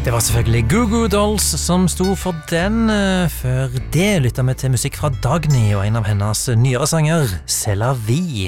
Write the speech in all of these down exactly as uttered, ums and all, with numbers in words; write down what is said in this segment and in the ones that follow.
Det var selvfølgelig Goo Goo Dolls som sto for den. Før det lyttet vi til musikk fra Dagny og en av hennes nyere sanger, C'est la vie.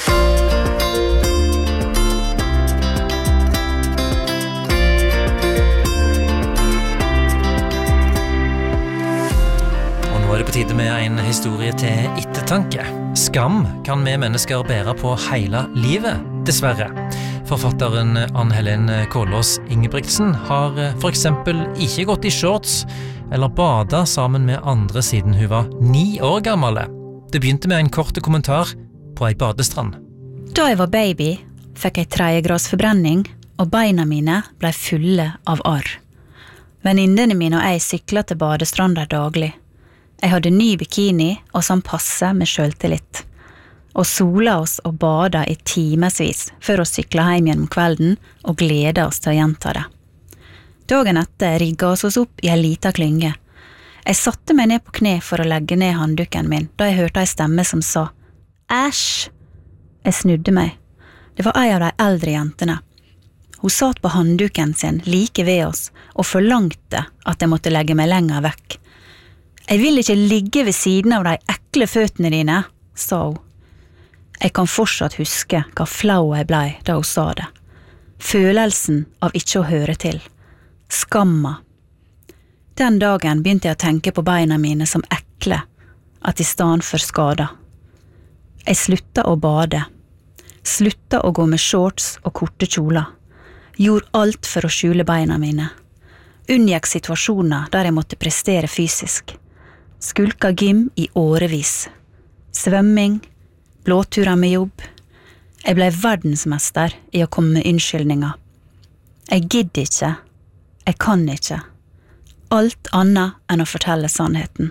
Og nå er det på tide med en historie til ettertanke. Skam kan vi mennesker bære på hele livet, dessverre. Forfatteren Ann-Helen Kålås Ingebrigtsen har for eksempel ikke gått i shorts eller badet sammen med andre siden hun var ni år gammel. Det begynte med en kort kommentar på ei badestrand. Da jeg var baby, fikk jeg tredjegradsforbrenning, og beina mine ble fulle av arr. Venninnene mine og jeg syklet til badestranda daglig. Jeg hadde ny bikini og sånn passe med selvtillit. Og sola oss og bada i timesvis før å sykle hjem gjennom kvelden og glede oss til å gjenta det. Dagen etter rigget oss oss opp i en liten klynge. Jeg satte meg ned på kne for å legge ned handduken min, da jeg hørte en stemme som sa «Æsj!». Jeg snudde meg. Det var en av de eldre jentene. Hun satt på handduken sin like ved oss og forlangte at jeg måtte legge meg lenger vekk. «Jeg vil ikke ligge ved siden av de ekle føttene dine», sa hun. Jeg kan fortsatt huske hva flau jeg blei da hun sa det. Følelsen av ikke å høre til. Skamma. Den dagen begynte jeg å tenke på beina mine som ekle, at i stedet for skada. Jeg slutta å bade. Slutta å gå med shorts og korte kjoler. Gjorde alt for å skjule beina mine. Unngikk situasjoner der jeg måtte prestere fysisk. Skulka gym i årevis. Svømming, blåturer med jobb. Jeg ble verdensmester i å komme med unnskyldninger. Jeg gidder ikke. Jeg kan ikke. Alt annet enn å fortelle sannheten.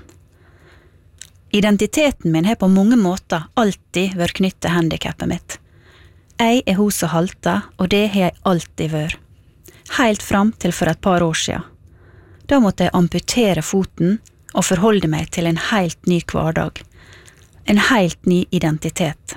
Identiteten min har på mange måter alltid vært knyttet til handicapet mitt. Jeg er hun som halter, og det har jeg alltid vært. Helt fram til for et par år siden. Da måtte jeg amputere foten og forholde meg til en helt ny hverdag. En helt ny identitet.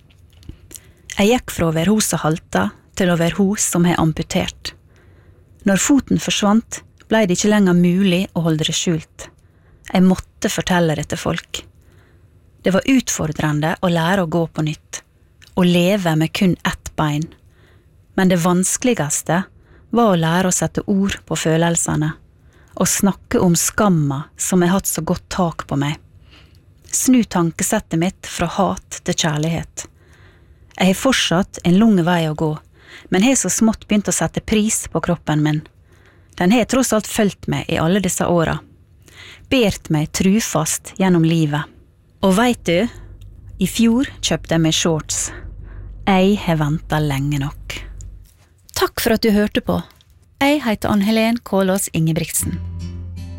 Jeg gikk fra å være hun som halta til å være hun som har amputert. Når foten forsvant, ble det ikke lenger mulig å holde det skjult. Jeg måtte fortelle det til folk. Det var utfordrende å lære å gå på nytt, å leve med kun ett bein. Men det vanskeligste var å lære å sette ord på følelsene, og snakke om skamma som har hatt så godt tak på meg. Snu tankesettet mitt fra hat til kjærlighet. Jeg har fortsatt en lang vei å gå, men har så smått begynt å sette pris på kroppen min. Den har tross alt fulgt meg i alle disse åra. Bert meg trufast gjennom livet. Og vet du, i fjor kjøpte jeg meg shorts. Jeg har ventet lenge nok. Takk for at du hørte på. Jeg heter Ann-Helen Kålås Ingebrigtsen.